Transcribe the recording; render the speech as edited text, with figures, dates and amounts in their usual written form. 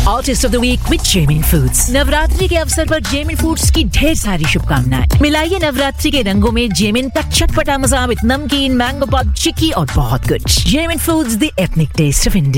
Artist of the week with जेमिन foods. Navratri के अवसर पर जेमिन फूड्स की ढेर सारी शुभकामनाएं। मिलाइए नवरात्रि के रंगों में जेमिन का चटपटा मजा विद नमकीन, मैंगो पॉप, चिक्की और बहुत कुछ। जेमिन foods, the ethnic test of India.